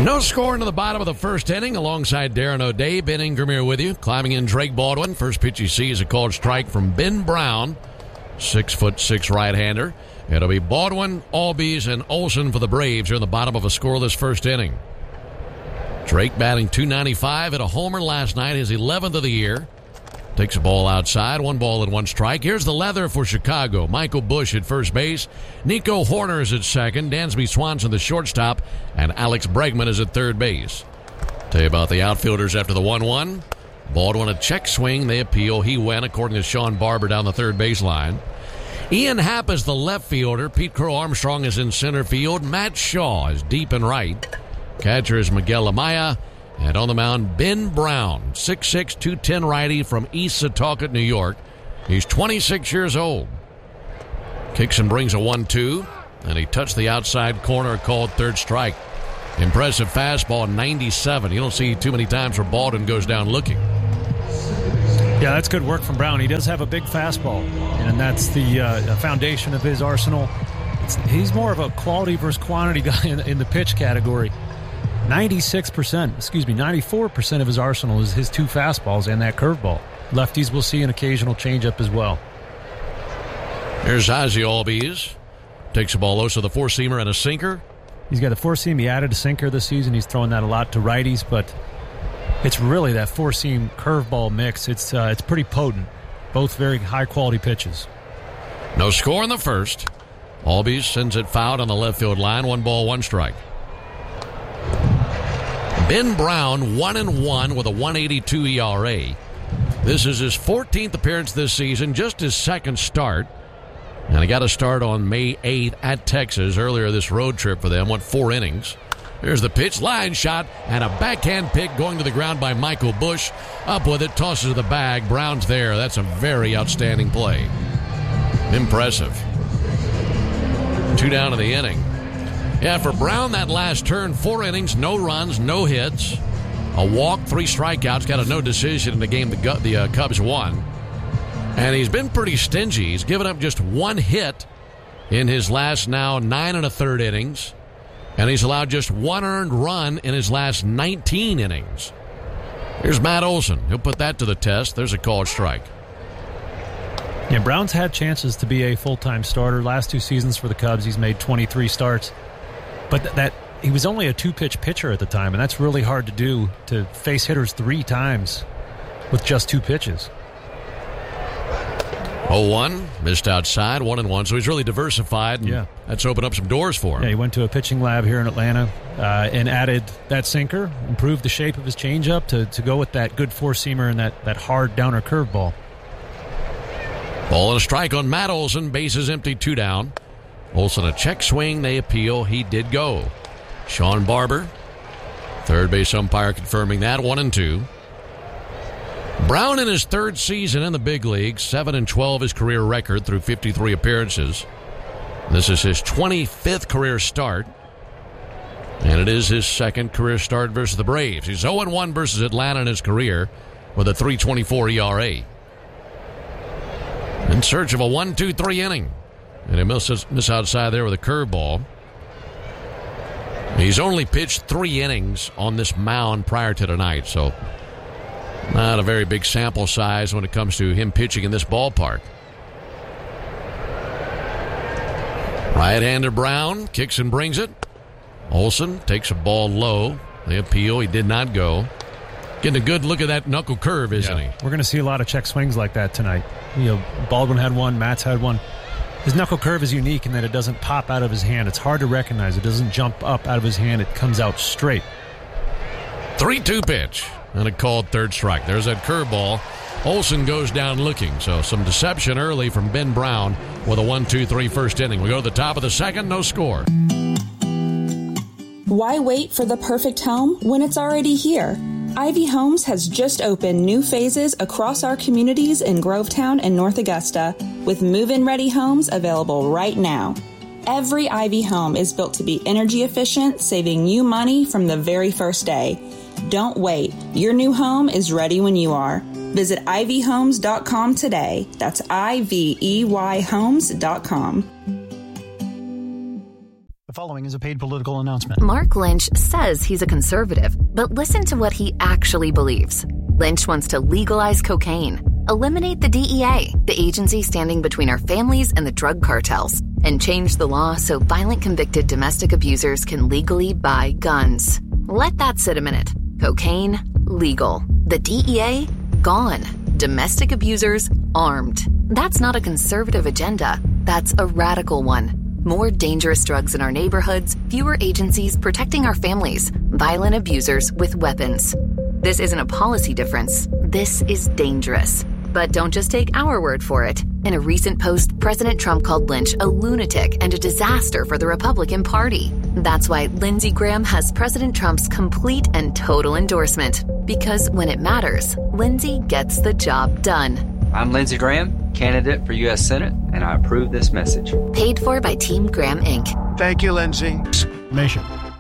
No score into the bottom of the first inning alongside Darren O'Day. Ben Ingram here with you. Climbing in Drake Baldwin. First pitch you see is a called strike from Ben Brown, 6'6" right-hander. It'll be Baldwin, Albies, and Olsen for the Braves here in the bottom of a scoreless first inning. Drake batting .295 at a homer last night, his 11th of the year. Takes a ball outside, 1 ball and 1 strike. Here's the leather for Chicago. Michael Busch at first base. Nico Horner is at second. Dansby Swanson the shortstop. And Alex Bregman is at third base. Tell you about the outfielders after the 1-1. Baldwin a check swing. They appeal. He went, according to Sean Barber, down the third baseline. Ian Happ is the left fielder. Pete Crow Armstrong is in center field. Matt Shaw is deep and right. Catcher is Miguel Amaya. And on the mound, Ben Brown, 6'6", 210 righty from East Setauket, New York. He's 26 years old. Kicks and brings a 1-2, and he touched the outside corner, called third strike. Impressive fastball, 97. You don't see too many times where Baldwin goes down looking. Yeah, that's good work from Brown. He does have a big fastball, and that's the foundation of his arsenal. He's more of a quality versus quantity guy in the pitch category. 94% of his arsenal is his 2 fastballs and that curveball. Lefties will see an occasional changeup as well. Here's Ozzie Albies. Takes a ball low, so the 4-seamer and a sinker. He's got a 4-seam. He added a sinker this season. He's throwing that a lot to righties, but it's really that 4-seam curveball mix. It's pretty potent. Both very high-quality pitches. No score in the first. Albies sends it fouled on the left field line. 1 ball, 1 strike. Ben Brown, 1-1 with a 1.82 ERA. This is his 14th appearance this season, just his second start. And he got a start on May 8th at Texas. Earlier this road trip for them, went 4 innings. Here's the pitch, line shot, and a backhand pick going to the ground by Michael Busch. Up with it, tosses to the bag. Brown's there. That's a very outstanding play. Impressive. 2 down to the inning. Yeah, for Brown, that last turn, 4 innings, no runs, no hits, a walk, 3 strikeouts, got a no decision in the game the Cubs won. And he's been pretty stingy. He's given up just 1 hit in his last now 9 1/3 innings, and he's allowed just 1 earned run in his last 19 innings. Here's Matt Olson. He'll put that to the test. There's a called strike. Yeah, Brown's had chances to be a full-time starter. Last 2 seasons for the Cubs, he's made 23 starts. But that he was only a 2-pitch pitcher at the time, and that's really hard to do, to face hitters 3 times with just 2 pitches. 0-1, missed outside, 1-1, so he's really diversified, and yeah, that's opened up some doors for him. Yeah, he went to a pitching lab here in Atlanta and added that sinker, improved the shape of his changeup to go with that good 4-seamer and that hard downer curveball. Ball and a strike on Matt Olson, bases empty, 2 down. Olson a check swing, they appeal, he did go. Sean Barber, third base umpire confirming that, 1-2. Brown in his 3rd season in the big leagues, 7-12 his career record through 53 appearances. This is his 25th career start, and it is his 2nd career start versus the Braves. He's 0-1 versus Atlanta in his career with a 3.24 ERA. In search of a 1-2-3 inning. And he miss outside there with a curveball. He's only pitched 3 innings on this mound prior to tonight, so not a very big sample size when it comes to him pitching in this ballpark. Right-hander Brown kicks and brings it. Olson takes a ball low. They appeal. He did not go. Getting a good look at that knuckle curve, isn't he? We're going to see a lot of check swings like that tonight. Baldwin had one. Matt's had one. His knuckle curve is unique in that it doesn't pop out of his hand. It's hard to recognize. It doesn't jump up out of his hand. It comes out straight. 3-2 pitch. And a called third strike. There's that curveball. Olson goes down looking. So some deception early from Ben Brown with a 1-2-3 first inning. We go to the top of the 2nd. No score. Why wait for the perfect home when it's already here? Ivy Homes has just opened new phases across our communities in Grovetown and North Augusta, with move-in ready homes available right now. Every Ivy home is built to be energy efficient, saving you money from the very first day. Don't wait. Your new home is ready when you are. Visit ivyhomes.com today. That's IVEYhomes.com. The following is a paid political announcement. Mark Lynch says he's a conservative, but listen to what he actually believes. Lynch wants to legalize cocaine, eliminate the DEA, the agency standing between our families and the drug cartels, and change the law so violent convicted domestic abusers can legally buy guns. Let that sit a minute. Cocaine, legal. The DEA, gone. Domestic abusers, armed. That's not a conservative agenda. That's a radical one. More dangerous drugs in our neighborhoods, fewer agencies protecting our families, violent abusers with weapons. This isn't a policy difference. This is dangerous. But don't just take our word for it. In a recent post, President Trump called Lynch a lunatic and a disaster for the Republican Party. That's why Lindsey Graham has President Trump's complete and total endorsement. Because when it matters, Lindsey gets the job done. I'm Lindsey Graham, candidate for U.S. Senate, and I approve this message. Paid for by Team Graham, Inc. Thank you, Lindsey. Nation.